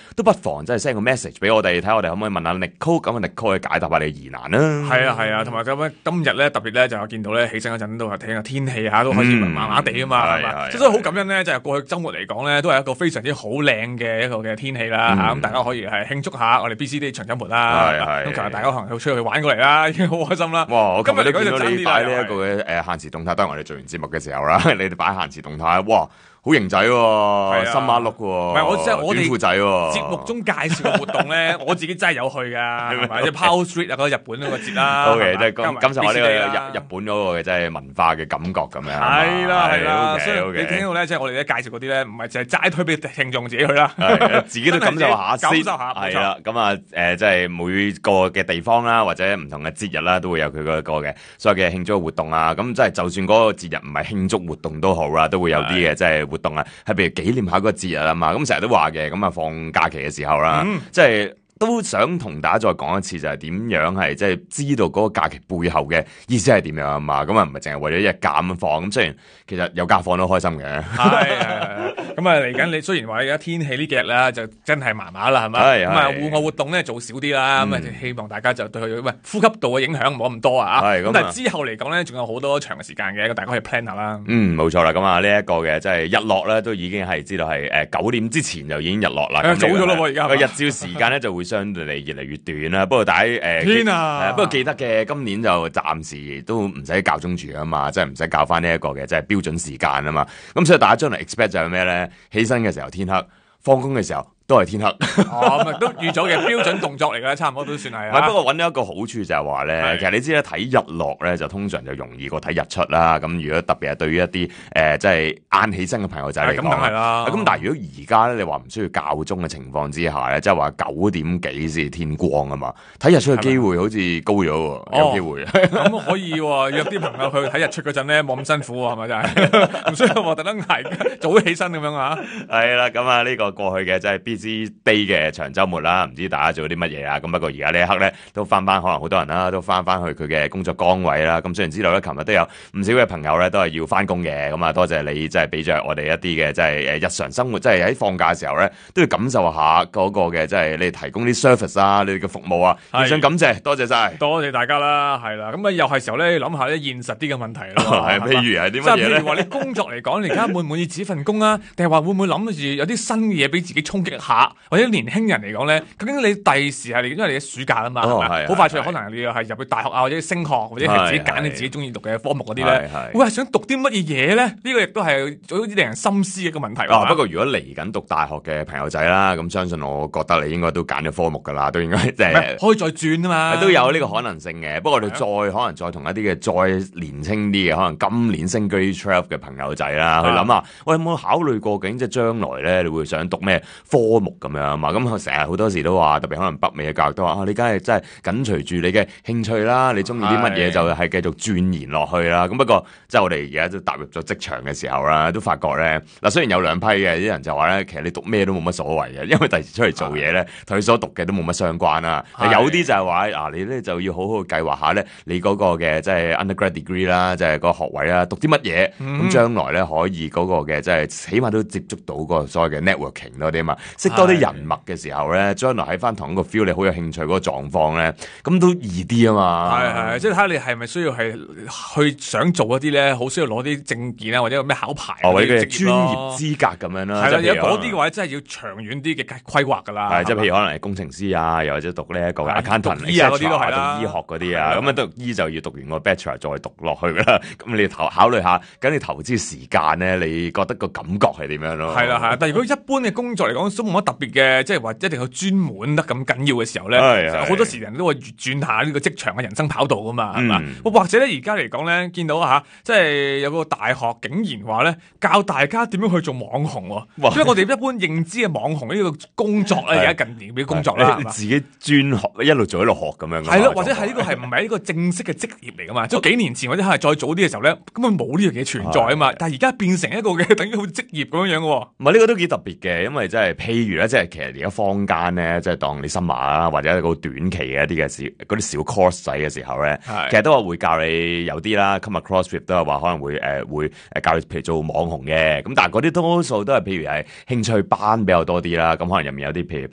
都不妨真係 send 個 message 俾我哋，睇我哋可唔可以問下 Nicole， 咁 Nicole 去解答下你嘅疑難啦。 係啊，同埋咁今日咧特別咧就有見到咧起身嗰陣都係睇下天氣都開始麻麻地啊嘛，係嘛，所以好感恩咧就係過去週末嚟講咧都係一個非常之好靚嘅一個嘅天氣啦嚇，咁大家可以係慶祝下我哋 BCD 長週末啦，咁其實大家可能出去玩過嚟啦，已經好開心啦。 哇！我今日都見到你擺呢一個嘅限時動態，當我哋做完節目嘅時候啦，你哋擺限時動態，哇！好型仔喎，新馬碌喎， 唔係我即係我哋短褲仔喎。 節目中介紹嘅活動咧，我自己真係有去㗎，係咪？即係 Power Street 啊，嗰個日本嗰個節啦。 O.K. 即係感受下呢個日本嗰個嘅即係文化嘅感覺咁樣。 係啦，所以 OK。 你聽到咧，即係我哋咧介紹嗰啲咧，唔係淨係齋推俾聽眾自己去啦， 自己都感受下先。 感受下， 係啦，咁啊即係每個嘅地方啦，或者唔同嘅節日啦，都會有佢嗰個嘅所謂嘅慶祝活動啊。咁即係就算嗰個節日唔係慶祝活動都好啦，都會有啲嘅即係活動啊，係譬如紀念下嗰個節日啊嘛，咁成日都話嘅，咁啊放假期嘅時候啦，即係都想同大家再講一次，就係點樣係即係知道嗰個假期背後嘅意思係點樣啊嘛，咁啊唔係淨係為咗一日假咁放，咁雖然其實有假放都開心嘅， 係咁啊嚟緊你雖然話而家天氣呢幾日啦，就真係麻麻啦，係咪？咁啊戶外活動咧做少啲啦，咁啊希望大家就對佢呼吸道嘅影響唔好咁多啊，咁但係之後嚟講咧，仲有好多長嘅時間嘅，大家可以 plan 下啦。 冇錯啦，咁啊呢一個嘅即係日落咧，都已經係知道係9點之前就已經日落啦， 早咗咯喎，而家個日照時間咧就會相對嚟越嚟越短啦。不過大家天啊！ 不過記得嘅，今年就暫時都唔使校鐘住啊嘛，即係唔使校翻呢一個嘅即係標準時間啊嘛。咁所以大家將來 expect 就係咩咧？起身嘅時候天黑，放工嘅時候都係天黑。 咪都預咗嘅標準動作嚟㗎，差唔多都算係啊。 不過揾到一個好處就係話咧，其實你知咧睇日落咧就通常就容易過睇日出啦。咁如果特別係對於一啲即係晏起身嘅朋友仔嚟講， 咁梗係啦。 咁但係如果而家咧你話唔需要校鐘嘅情況之下咧，即係話9點幾先天光啊嘛，睇日出嘅機會好似高咗喎，有機會。 咁可以喎，約啲朋友去睇日出嗰陣咧冇咁辛苦喎，係咪真係？唔需要話特登係早起身咁樣啊。 係啦，咁啊呢個過去嘅即係 busy day 嘅長週末啦，唔知大家做啲乜嘢啊？咁不過而家呢一刻咧都翻可能好多人啦，都翻去佢嘅工作崗位啦。咁雖然知道咧，琴日都有唔少嘅朋友咧都係要翻工嘅。咁啊，多謝你即係俾着我哋一啲嘅即係日常生活，即係喺放假嘅時候咧都要感受下嗰個嘅即係你哋提供啲 service 啊，你哋嘅服務啊，非常感謝，多謝晒， 多謝大家啦，係啦。咁啊又係時候咧諗下啲現實啲嘅問題啦。 係譬如係啲乜嘢咧？ 譬如話你工作嚟講，你而家滿唔滿意自己份工啊？定係話會唔會諗住有啲新嘅嘢俾自己衝擊下？或者年輕人嚟講咧，究竟你第時係因為你嘅暑假啊嘛，係咪？好快脆可能你係入去大學啊，或者升學，或者係自己揀你自己中意讀嘅科目嗰啲咧，會係想讀啲乜嘢嘢咧？呢個亦都係好似令人深思嘅一個問題。 不過如果嚟緊讀大學嘅朋友仔啦，咁相信我覺得你應該都揀咗科目噶啦，都應該即係可以再轉啊嘛， 都有呢個可能性嘅。不過我哋可能再同一啲嘅再年輕啲嘅，可能今年升 Grade 12嘅朋友仔啦，去諗下，喂有冇考慮過究竟即係將來咧，你會想讀咩科目咁樣啊嘛？咁成日好多時都話，特別可能北美嘅教育都話你梗係真係緊隨住你嘅興趣啦，你中意啲乜嘢就係繼續鑽研落去啦。咁不過即係我哋而家都踏入咗職場嘅時候啦，都發覺咧嗱，雖然有兩批嘅啲人就話咧，其實你讀咩都冇乜所謂嘅，因為第時出嚟做嘢咧，同你所讀嘅都冇乜相關啦。有啲就係話你咧就要好好計劃下咧，你嗰個嘅即係 undergrad degree 啦，即係個學位啦，讀啲乜嘢，咁將來咧可以嗰個嘅即係起碼都接觸到個所謂嘅 networking 多啲啊嘛，識多啲人脈嘅時候咧，將來喺翻同一個 feel 你好有興趣嗰個狀況咧，咁都易啲啊嘛。 係，即係睇下你係咪需要係去想做一啲咧，好需要攞啲證件啊，或者咩考牌或者嘅專業資格咁樣啦。 係啦，有嗰啲嘅話真係要長遠啲嘅規劃㗎啦。 係，即係譬如可能係工程師啊，又或者讀呢一個 accountant 醫啊嗰啲都係啦， 讀醫學嗰啲啊，咁讀醫就要讀完個 bachelor 再讀落去㗎啦。咁你考慮下，咁你投資時間咧，你覺得個感覺係點樣咯？ 係啦，但係如果一般嘅工作嚟講，都冇乜特別嘅，即係話一定要專門得咁緊要嘅時候咧，好多時人都會轉下呢個職場嘅人生跑道㗎嘛，係嘛？或者咧而家嚟講咧，見到即係有個大學竟然話咧教大家點樣去做網紅喎，因為我哋一般認知嘅網紅呢個工作咧，而家近年嘅工作啦， 自己專學一路做一路學咁樣。 係咯，或者係呢個係唔係一個正式嘅職業嚟㗎嘛？即係幾年前或者係再早啲嘅時候咧，根本冇呢樣嘢存在啊嘛。但係而家變成一個嘅等於好似職業咁樣嘅喎。 唔係呢個都幾特別嘅，因為即係譬如咧，即係其實而家坊間咧，即係當你 summer 啦，或者一個短期嘅一啲嘅嗰啲小 course 仔嘅時候咧，其實都話會教你有啲啦。今日 CrossFit 都係話可能會教你譬如做網紅嘅，咁但係嗰啲多數都係譬如係興趣班比較多啲啦。咁可能入面有啲譬如